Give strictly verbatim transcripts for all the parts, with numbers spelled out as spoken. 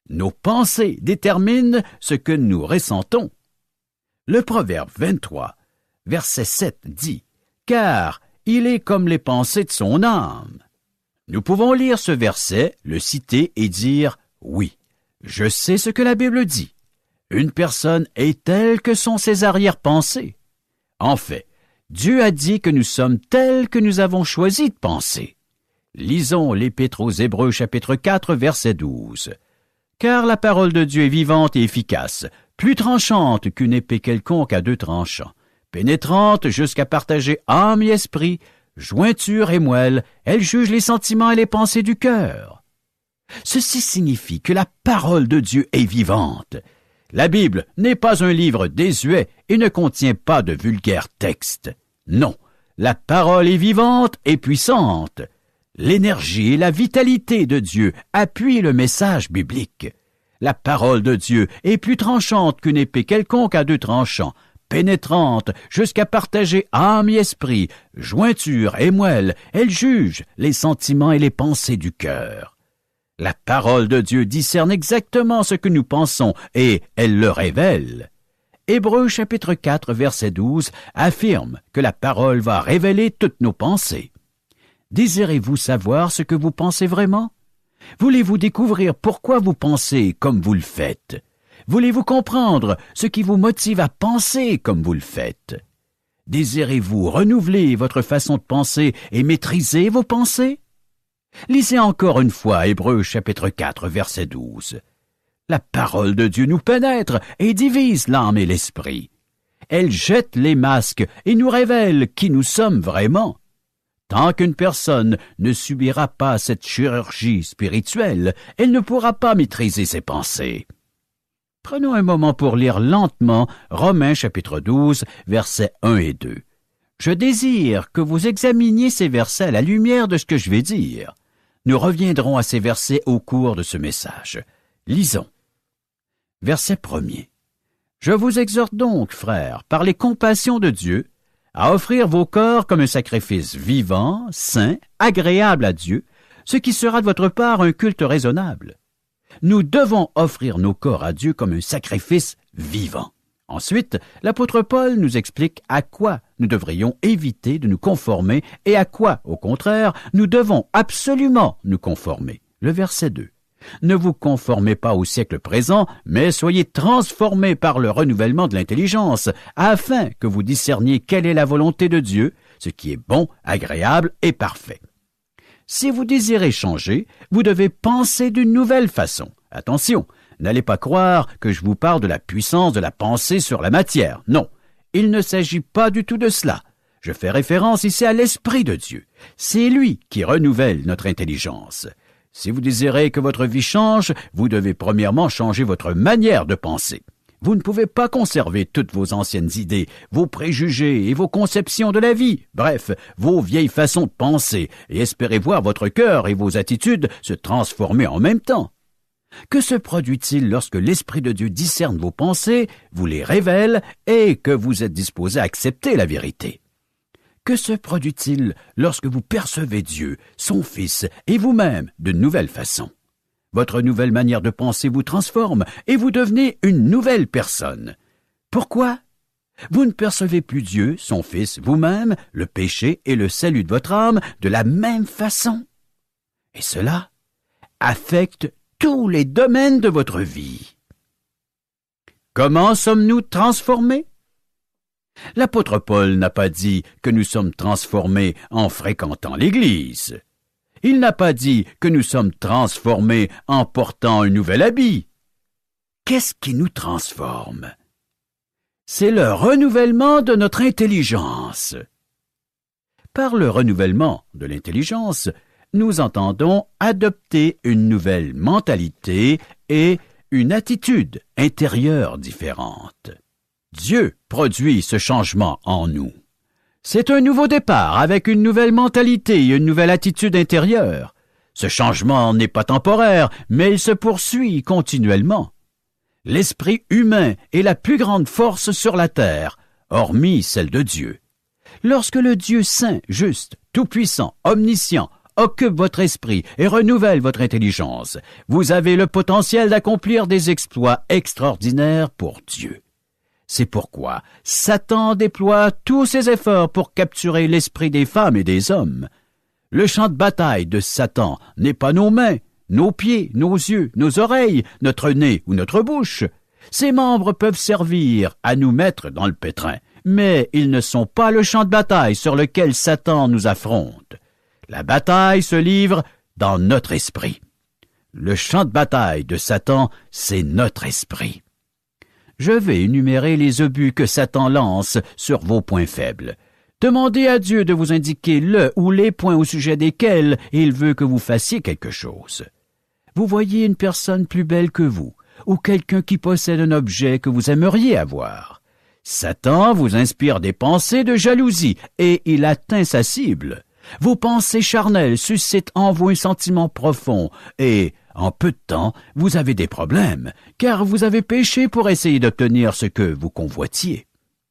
Nos pensées déterminent ce que nous ressentons. Le Proverbe vingt-trois, verset sept dit « Car il est comme les pensées de son âme ». Nous pouvons lire ce verset, le citer et dire « Oui, je sais ce que la Bible dit. Une personne est telle que sont ses arrière-pensées. » En fait, Dieu a dit que nous sommes tels que nous avons choisi de penser. Lisons l'Épître aux Hébreux chapitre quatre, verset douze. « Car la parole de Dieu est vivante et efficace, plus tranchante qu'une épée quelconque à deux tranchants, pénétrante jusqu'à partager âme et esprit, jointure et moelle, elle juge les sentiments et les pensées du cœur. » Ceci signifie que la parole de Dieu est vivante. La Bible n'est pas un livre désuet et ne contient pas de vulgaires textes. Non, la parole est vivante et puissante. L'énergie et la vitalité de Dieu appuient le message biblique. La parole de Dieu est plus tranchante qu'une épée quelconque à deux tranchants, pénétrante jusqu'à partager âme et esprit, jointure et moelle, elle juge les sentiments et les pensées du cœur. La parole de Dieu discerne exactement ce que nous pensons et elle le révèle. Hébreux chapitre quatre, verset douze affirme que la parole va révéler toutes nos pensées. Désirez-vous savoir ce que vous pensez vraiment? Voulez-vous découvrir pourquoi vous pensez comme vous le faites? Voulez-vous comprendre ce qui vous motive à penser comme vous le faites? Désirez-vous renouveler votre façon de penser et maîtriser vos pensées? Lisez encore une fois Hébreux chapitre quatre, verset douze. La parole de Dieu nous pénètre et divise l'âme et l'esprit. Elle jette les masques et nous révèle qui nous sommes vraiment. Tant qu'une personne ne subira pas cette chirurgie spirituelle, elle ne pourra pas maîtriser ses pensées. Prenons un moment pour lire lentement Romains chapitre douze, versets un et deux. Je désire que vous examiniez ces versets à la lumière de ce que je vais dire. Nous reviendrons à ces versets au cours de ce message. Lisons. Verset premier. Je vous exhorte donc, frères, par les compassions de Dieu, à offrir vos corps comme un sacrifice vivant, saint, agréable à Dieu, ce qui sera de votre part un culte raisonnable. Nous devons offrir nos corps à Dieu comme un sacrifice vivant. Ensuite, l'apôtre Paul nous explique à quoi nous devrions éviter de nous conformer et à quoi, au contraire, nous devons absolument nous conformer. Le verset deux. Ne vous conformez pas au siècle présent, mais soyez transformés par le renouvellement de l'intelligence, afin que vous discerniez quelle est la volonté de Dieu, ce qui est bon, agréable et parfait. Si vous désirez changer, vous devez penser d'une nouvelle façon. Attention, n'allez pas croire que je vous parle de la puissance de la pensée sur la matière. Non, il ne s'agit pas du tout de cela. Je fais référence ici à l'Esprit de Dieu. C'est lui qui renouvelle notre intelligence. Si vous désirez que votre vie change, vous devez premièrement changer votre manière de penser. Vous ne pouvez pas conserver toutes vos anciennes idées, vos préjugés et vos conceptions de la vie, bref, vos vieilles façons de penser, et espérer voir votre cœur et vos attitudes se transformer en même temps. Que se produit-il lorsque l'Esprit de Dieu discerne vos pensées, vous les révèle et que vous êtes disposé à accepter la vérité? Que se produit-il lorsque vous percevez Dieu, son Fils et vous-même d'une nouvelle façon? Votre nouvelle manière de penser vous transforme et vous devenez une nouvelle personne. Pourquoi? Vous ne percevez plus Dieu, son Fils, vous-même, le péché et le salut de votre âme de la même façon. Et cela affecte tous les domaines de votre vie. Comment sommes-nous transformés? L'apôtre Paul n'a pas dit que nous sommes transformés en fréquentant l'Église. Il n'a pas dit que nous sommes transformés en portant un nouvel habit. Qu'est-ce qui nous transforme? C'est le renouvellement de notre intelligence. Par le renouvellement de l'intelligence, nous entendons adopter une nouvelle mentalité et une attitude intérieure différente. Dieu produit ce changement en nous. C'est un nouveau départ avec une nouvelle mentalité et une nouvelle attitude intérieure. Ce changement n'est pas temporaire, mais il se poursuit continuellement. L'esprit humain est la plus grande force sur la terre, hormis celle de Dieu. Lorsque le Dieu saint, juste, tout-puissant, omniscient, occupe votre esprit et renouvelle votre intelligence. Vous avez le potentiel d'accomplir des exploits extraordinaires pour Dieu. C'est pourquoi Satan déploie tous ses efforts pour capturer l'esprit des femmes et des hommes. Le champ de bataille de Satan n'est pas nos mains, nos pieds, nos yeux, nos oreilles, notre nez ou notre bouche. Ses membres peuvent servir à nous mettre dans le pétrin, mais ils ne sont pas le champ de bataille sur lequel Satan nous affronte. La bataille se livre dans notre esprit. Le champ de bataille de Satan, c'est notre esprit. Je vais énumérer les obus que Satan lance sur vos points faibles. Demandez à Dieu de vous indiquer le ou les points au sujet desquels il veut que vous fassiez quelque chose. Vous voyez une personne plus belle que vous, ou quelqu'un qui possède un objet que vous aimeriez avoir. Satan vous inspire des pensées de jalousie et il atteint sa cible. Vos pensées charnelles suscitent en vous un sentiment profond et, en peu de temps, vous avez des problèmes, car vous avez péché pour essayer d'obtenir ce que vous convoitiez.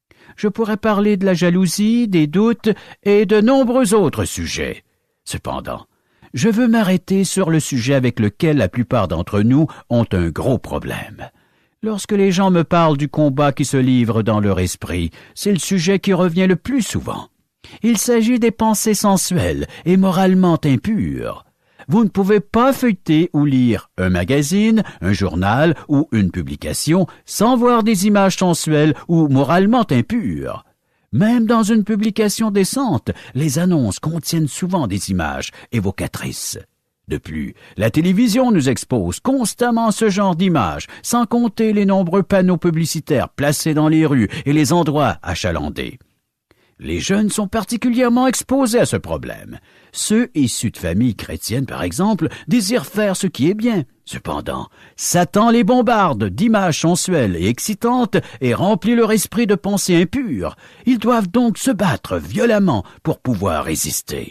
Je pourrais parler de la jalousie, des doutes et de nombreux autres sujets. Cependant, je veux m'arrêter sur le sujet avec lequel la plupart d'entre nous ont un gros problème. Lorsque les gens me parlent du combat qui se livre dans leur esprit, c'est le sujet qui revient le plus souvent. Il s'agit des pensées sensuelles et moralement impures. Vous ne pouvez pas feuilleter ou lire un magazine, un journal ou une publication sans voir des images sensuelles ou moralement impures. Même dans une publication décente, les annonces contiennent souvent des images évocatrices. De plus, la télévision nous expose constamment ce genre d'images, sans compter les nombreux panneaux publicitaires placés dans les rues et les endroits achalandés. Les jeunes sont particulièrement exposés à ce problème. Ceux issus de familles chrétiennes, par exemple, désirent faire ce qui est bien. Cependant, Satan les bombarde d'images sensuelles et excitantes et remplit leur esprit de pensées impures. Ils doivent donc se battre violemment pour pouvoir résister.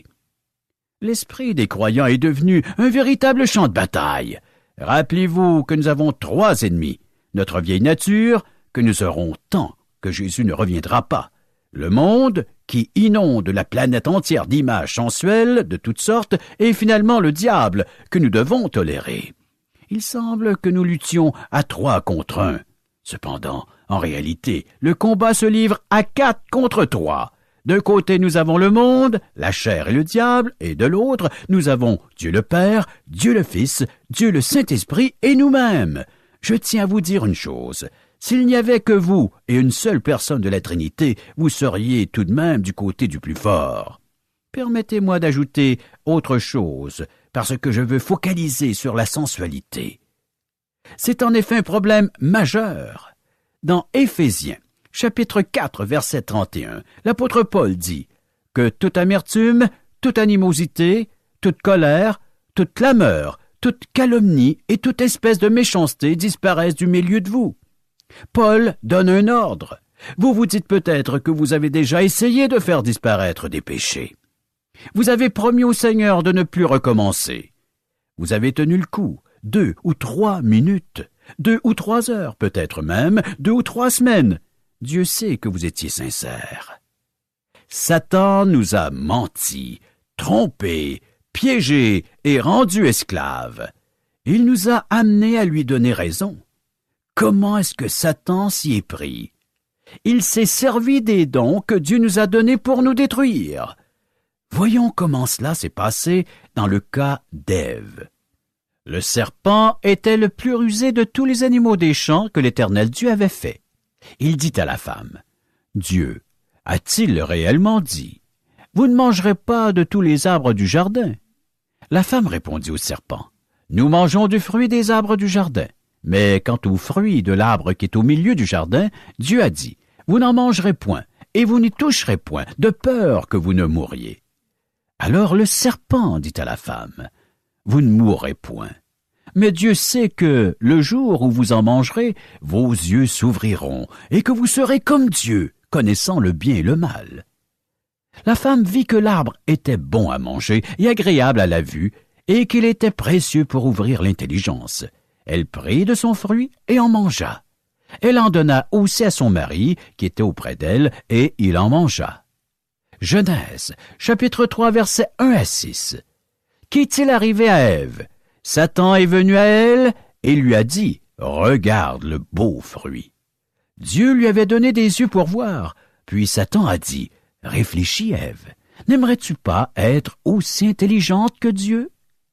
L'esprit des croyants est devenu un véritable champ de bataille. Rappelez-vous que nous avons trois ennemis. Notre vieille nature, que nous aurons tant que Jésus ne reviendra pas. Le monde, qui inonde la planète entière d'images sensuelles de toutes sortes, et finalement le diable, que nous devons tolérer. Il semble que nous luttions à trois contre un. Cependant, en réalité, le combat se livre à quatre contre trois. D'un côté, nous avons le monde, la chair et le diable, et de l'autre, nous avons Dieu le Père, Dieu le Fils, Dieu le Saint-Esprit et nous-mêmes. Je tiens à vous dire une chose. S'il n'y avait que vous et une seule personne de la Trinité, vous seriez tout de même du côté du plus fort. Permettez-moi d'ajouter autre chose, parce que je veux focaliser sur la sensualité. C'est en effet un problème majeur. Dans Éphésiens, chapitre quatre, verset trente et un, l'apôtre Paul dit que toute amertume, toute animosité, toute colère, toute clameur, toute calomnie et toute espèce de méchanceté disparaissent du milieu de vous. Paul donne un ordre. Vous vous dites peut-être que vous avez déjà essayé de faire disparaître des péchés. Vous avez promis au Seigneur de ne plus recommencer. Vous avez tenu le coup, deux ou trois minutes, deux ou trois heures, peut-être même deux ou trois semaines. Dieu sait que vous étiez sincère. Satan nous a menti, trompés, piégés et rendus esclaves. Il nous a amenés à lui donner raison. Comment est-ce que Satan s'y est pris? Il s'est servi des dons que Dieu nous a donnés pour nous détruire. Voyons comment cela s'est passé dans le cas d'Ève. Le serpent était le plus rusé de tous les animaux des champs que l'Éternel Dieu avait fait. Il dit à la femme, « Dieu a-t-il réellement dit, « Vous ne mangerez pas de tous les arbres du jardin ?» La femme répondit au serpent, « Nous mangeons du fruit des arbres du jardin. » Mais quant au fruit de l'arbre qui est au milieu du jardin, Dieu a dit, « Vous n'en mangerez point, et vous n'y toucherez point, de peur que vous ne mouriez. » Alors le serpent dit à la femme, « Vous ne mourrez point. Mais Dieu sait que, le jour où vous en mangerez, vos yeux s'ouvriront, et que vous serez comme Dieu, connaissant le bien et le mal. » La femme vit que l'arbre était bon à manger et agréable à la vue, et qu'il était précieux pour ouvrir l'intelligence. Elle prit de son fruit et en mangea. Elle en donna aussi à son mari, qui était auprès d'elle, et il en mangea. Genèse, chapitre trois, versets un à six. Qu'est-il arrivé à Ève? Satan est venu à elle et lui a dit, « Regarde le beau fruit. » Dieu lui avait donné des yeux pour voir, puis Satan a dit, « Réfléchis, Ève, n'aimerais-tu pas être aussi intelligente que Dieu? »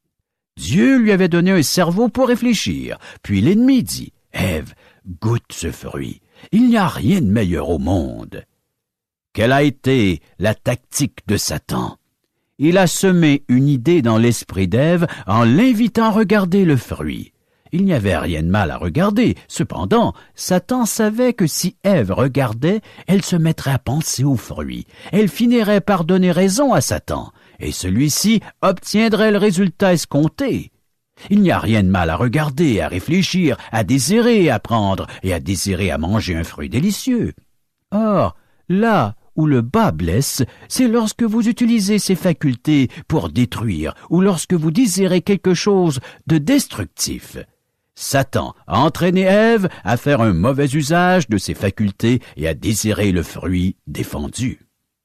Dieu lui avait donné un cerveau pour réfléchir, puis l'ennemi dit, « Ève, goûte ce fruit, il n'y a rien de meilleur au monde. » Quelle a été la tactique de Satan? Il a semé une idée dans l'esprit d'Ève en l'invitant à regarder le fruit. Il n'y avait rien de mal à regarder. Cependant, Satan savait que si Ève regardait, elle se mettrait à penser au fruit. Elle finirait par donner raison à Satan, et celui-ci obtiendrait le résultat escompté. Il n'y a rien de mal à regarder, à réfléchir, à désirer apprendre et à désirer à manger un fruit délicieux. Or, là où le bas blesse, c'est lorsque vous utilisez ces facultés pour détruire ou lorsque vous désirez quelque chose de destructif. Satan a entraîné Ève à faire un mauvais usage de ses facultés et à désirer le fruit défendu.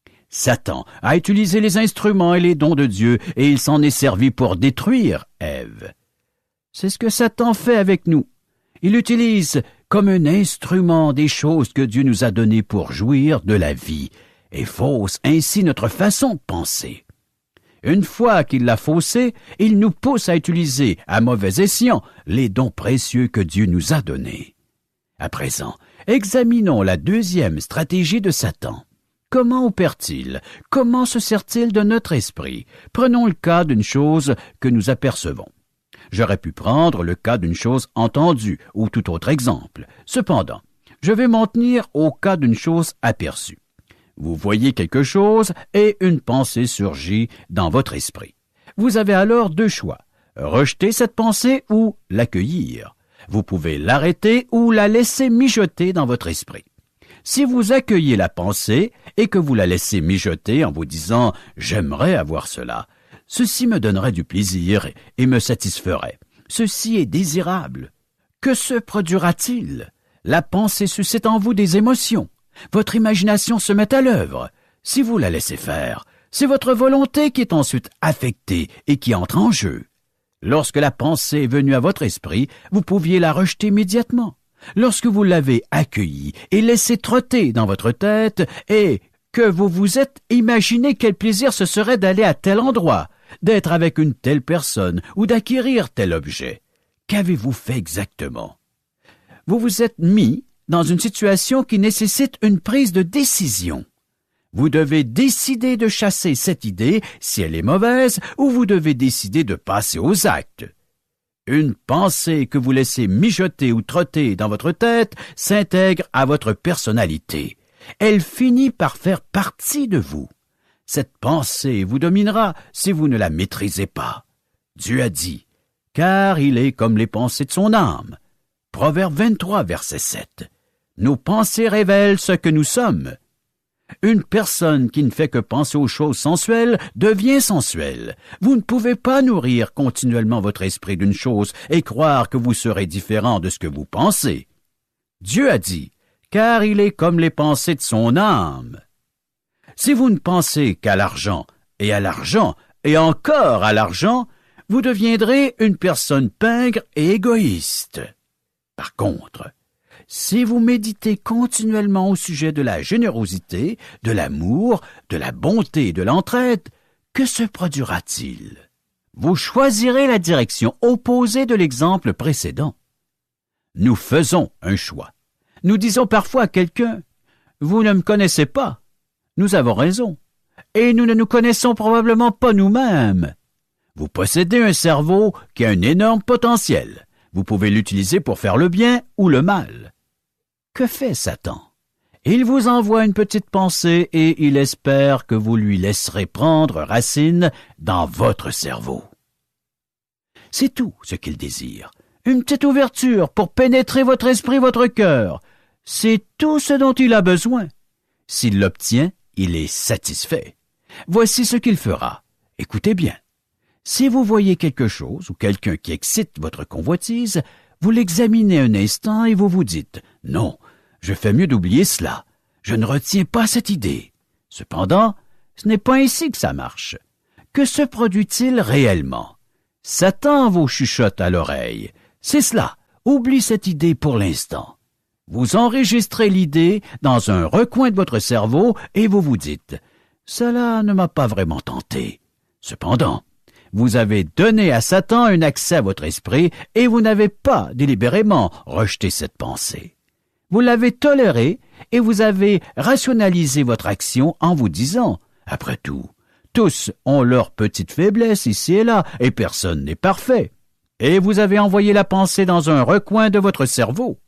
Satan a utilisé les instruments et les dons de Dieu et il s'en est servi pour détruire Ève. C'est ce que Satan fait avec nous. Il utilise comme un instrument des choses que Dieu nous a données pour jouir de la vie et fausse ainsi notre façon de penser. Une fois qu'il l'a faussé, il nous pousse à utiliser à mauvais escient les dons précieux que Dieu nous a donnés. À présent, examinons la deuxième stratégie de Satan. Comment opère-t-il? Comment se sert-il de notre esprit? Prenons le cas d'une chose que nous apercevons. J'aurais pu prendre le cas d'une chose entendue ou tout autre exemple. Cependant, je vais m'en tenir au cas d'une chose aperçue. Vous voyez quelque chose et une pensée surgit dans votre esprit. Vous avez alors deux choix, rejeter cette pensée ou l'accueillir. Vous pouvez l'arrêter ou la laisser mijoter dans votre esprit. Si vous accueillez la pensée et que vous la laissez mijoter en vous disant « j'aimerais avoir cela », ceci me donnerait du plaisir et me satisferait. Ceci est désirable. Que se produira-t-il? La pensée suscite en vous des émotions. Votre imagination se met à l'œuvre. Si vous la laissez faire, c'est votre volonté qui est ensuite affectée et qui entre en jeu. Lorsque la pensée est venue à votre esprit, vous pouviez la rejeter immédiatement. Lorsque vous l'avez accueillie et laissée trotter dans votre tête et que vous vous êtes imaginé quel plaisir ce serait d'aller à tel endroit, d'être avec une telle personne ou d'acquérir tel objet, qu'avez-vous fait exactement? Vous vous êtes mis dans une situation qui nécessite une prise de décision. Vous devez décider de chasser cette idée si elle est mauvaise ou vous devez décider de passer aux actes. Une pensée que vous laissez mijoter ou trotter dans votre tête s'intègre à votre personnalité. Elle finit par faire partie de vous. Cette pensée vous dominera si vous ne la maîtrisez pas. Dieu a dit, « Car il est comme les pensées de son âme. » Proverbe vingt-trois, verset sept. Nos pensées révèlent ce que nous sommes. Une personne qui ne fait que penser aux choses sensuelles devient sensuelle. Vous ne pouvez pas nourrir continuellement votre esprit d'une chose et croire que vous serez différent de ce que vous pensez. Dieu a dit, « Car il est comme les pensées de son âme. » Si vous ne pensez qu'à l'argent, et à l'argent, et encore à l'argent, vous deviendrez une personne pingre et égoïste. Par contre, si vous méditez continuellement au sujet de la générosité, de l'amour, de la bonté et de l'entraide, que se produira-t-il? Vous choisirez la direction opposée de l'exemple précédent. Nous faisons un choix. Nous disons parfois à quelqu'un, « Vous ne me connaissez pas. » Nous avons raison. Et nous ne nous connaissons probablement pas nous-mêmes. Vous possédez un cerveau qui a un énorme potentiel. Vous pouvez l'utiliser pour faire le bien ou le mal. Que fait Satan? Il vous envoie une petite pensée et il espère que vous lui laisserez prendre racine dans votre cerveau. C'est tout ce qu'il désire. Une petite ouverture pour pénétrer votre esprit, votre cœur. C'est tout ce dont il a besoin. S'il l'obtient, il est satisfait. Voici ce qu'il fera. Écoutez bien. Si vous voyez quelque chose ou quelqu'un qui excite votre convoitise, vous l'examinez un instant et vous vous dites « Non, je fais mieux d'oublier cela. Je ne retiens pas cette idée. » Cependant, ce n'est pas ainsi que ça marche. Que se produit-il réellement? Satan vous chuchote à l'oreille. C'est cela, oublie cette idée pour l'instant. Vous enregistrez l'idée dans un recoin de votre cerveau et vous vous dites « Cela ne m'a pas vraiment tenté. » Cependant, vous avez donné à Satan un accès à votre esprit et vous n'avez pas délibérément rejeté cette pensée. Vous l'avez tolérée et vous avez rationalisé votre action en vous disant « Après tout, tous ont leurs petites faiblesses ici et là et personne n'est parfait. » Et vous avez envoyé la pensée dans un recoin de votre cerveau.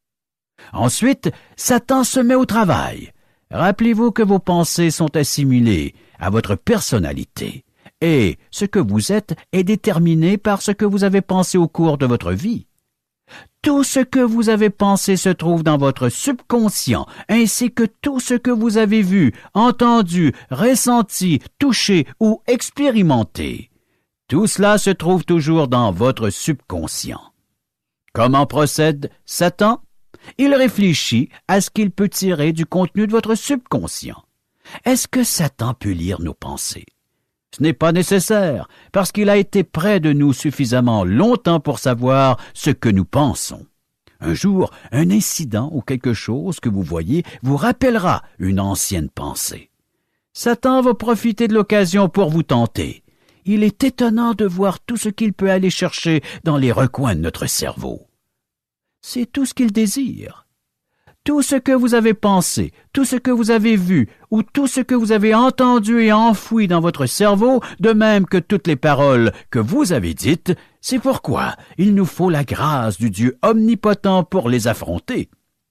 Ensuite, Satan se met au travail. Rappelez-vous que vos pensées sont assimilées à votre personnalité et ce que vous êtes est déterminé par ce que vous avez pensé au cours de votre vie. Tout ce que vous avez pensé se trouve dans votre subconscient, ainsi que tout ce que vous avez vu, entendu, ressenti, touché ou expérimenté. Tout cela se trouve toujours dans votre subconscient. Comment procède Satan? Il réfléchit à ce qu'il peut tirer du contenu de votre subconscient. Est-ce que Satan peut lire nos pensées? Ce n'est pas nécessaire, parce qu'il a été près de nous suffisamment longtemps pour savoir ce que nous pensons. Un jour, un incident ou quelque chose que vous voyez vous rappellera une ancienne pensée. Satan va profiter de l'occasion pour vous tenter. Il est étonnant de voir tout ce qu'il peut aller chercher dans les recoins de notre cerveau. C'est tout ce qu'il désire. Tout ce que vous avez pensé, tout ce que vous avez vu, ou tout ce que vous avez entendu et enfoui dans votre cerveau, de même que toutes les paroles que vous avez dites, c'est pourquoi il nous faut la grâce du Dieu omnipotent pour les affronter.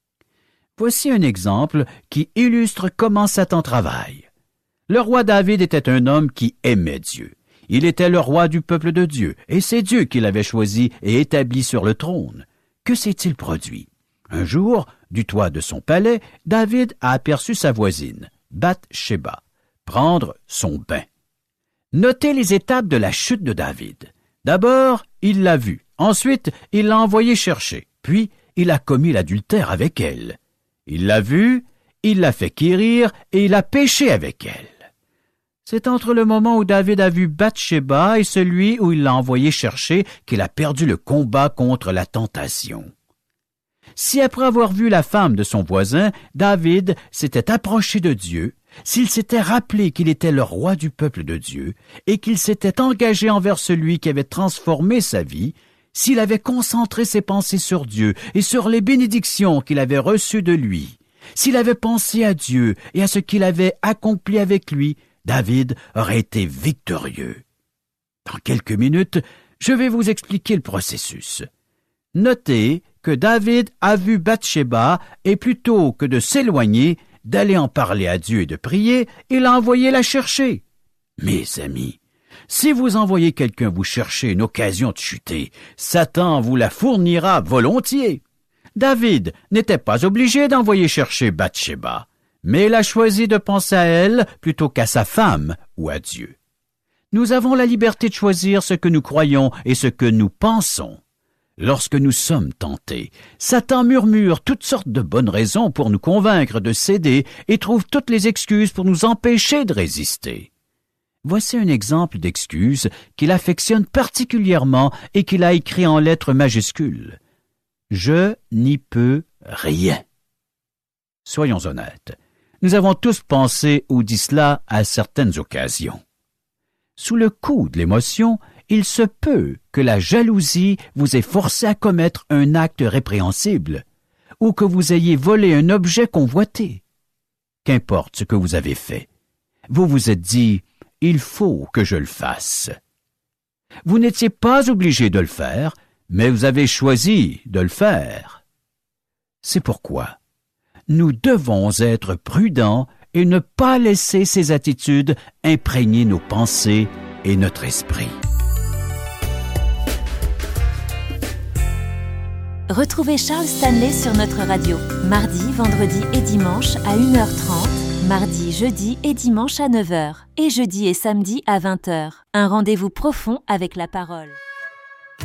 Voici un exemple qui illustre comment Satan travaille. Le roi David était un homme qui aimait Dieu. Il était le roi du peuple de Dieu, et c'est Dieu qui l'avait choisi et établi sur le trône. Que s'est-il produit? Un jour, du toit de son palais, David a aperçu sa voisine, Bath-sheba, prendre son bain. Notez les étapes de la chute de David. D'abord, il l'a vue. Ensuite, il l'a envoyée chercher. Puis, il a commis l'adultère avec elle. Il l'a vue, il l'a fait quérir et il a péché avec elle. C'est entre le moment où David a vu Bath-sheba et celui où il l'a envoyé chercher qu'il a perdu le combat contre la tentation. Si après avoir vu la femme de son voisin, David s'était approché de Dieu, s'il s'était rappelé qu'il était le roi du peuple de Dieu et qu'il s'était engagé envers celui qui avait transformé sa vie, s'il avait concentré ses pensées sur Dieu et sur les bénédictions qu'il avait reçues de lui, s'il avait pensé à Dieu et à ce qu'il avait accompli avec lui, David aurait été victorieux. Dans quelques minutes, je vais vous expliquer le processus. Notez que David a vu Bath-sheba et plutôt que de s'éloigner, d'aller en parler à Dieu et de prier, il a envoyé la chercher. Mes amis, si vous envoyez quelqu'un vous chercher une occasion de chuter, Satan vous la fournira volontiers. David n'était pas obligé d'envoyer chercher Bath-sheba, mais il a choisi de penser à elle plutôt qu'à sa femme ou à Dieu. Nous avons la liberté de choisir ce que nous croyons et ce que nous pensons. Lorsque nous sommes tentés, Satan murmure toutes sortes de bonnes raisons pour nous convaincre de céder et trouve toutes les excuses pour nous empêcher de résister. Voici un exemple d'excuse qu'il affectionne particulièrement et qu'il a écrit en lettres majuscules. « Je n'y peux rien ». Soyons honnêtes, nous avons tous pensé ou dit cela à certaines occasions. Sous le coup de l'émotion, il se peut que la jalousie vous ait forcé à commettre un acte répréhensible ou que vous ayez volé un objet convoité. Qu'importe ce que vous avez fait, vous vous êtes dit « il faut que je le fasse ». Vous n'étiez pas obligé de le faire, mais vous avez choisi de le faire. C'est pourquoi nous devons être prudents et ne pas laisser ces attitudes imprégner nos pensées et notre esprit. Retrouvez Charles Stanley sur notre radio, mardi, vendredi et dimanche à une heure trente, mardi, jeudi et dimanche à neuf heures, et jeudi et samedi à vingt heures. Un rendez-vous profond avec la parole.